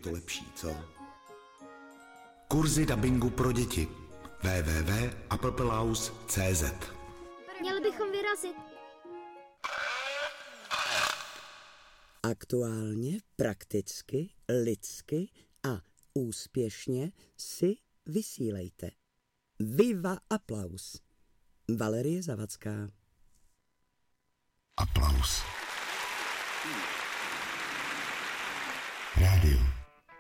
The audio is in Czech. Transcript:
to lepší, co? Kurzy dabingu pro děti. www.applepelaus.cz. Měli bychom vyrazit. Aktuálně, prakticky, lidsky a úspěšně si vysílejte. Viva Aplaus. Valerie Zavacká. Aplaus. Rádio.